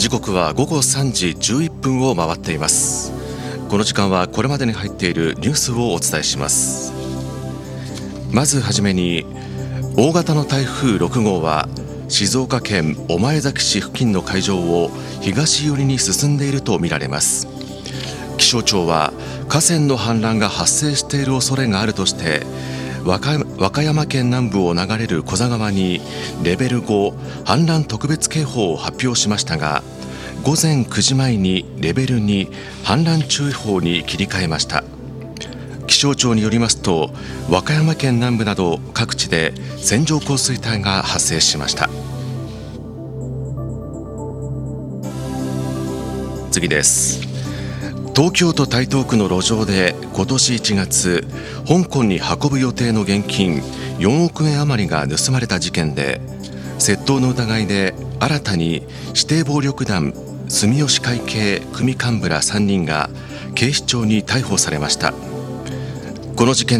時刻は午後3時11分を回っています。この時間はこれまでに入っているニュースをお伝えします。まずはじめに、大型の台風6号は静岡県御前崎市付近の海上を東寄りに進んでいるとみられます。気象庁は河川の氾濫が発生している恐れがあるとして、和歌山県南部を流れる古座川にレベル5氾濫特別警報を発表しましたが、午前9時前にレベル2氾濫注意報に切り替えました。気象庁によりますと、和歌山県南部など各地で線状降水帯が発生しました。次です。東京都台東区の路上で今年1月、香港に運ぶ予定の現金4億円余りが盗まれた事件で、窃盗の疑いで新たに指定暴力団住吉会系組幹部ら3人が警視庁に逮捕されました。この事件